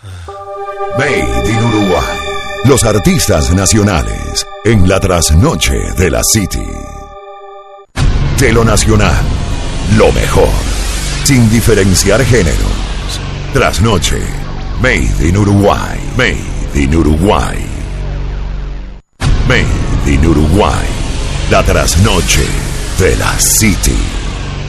Made in Uruguay. Los artistas nacionales en la trasnoche de la City. De lo nacional, lo mejor, sin diferenciar géneros. Trasnoche, Made in Uruguay. Made in Uruguay. Made in Uruguay. La trasnoche de la City.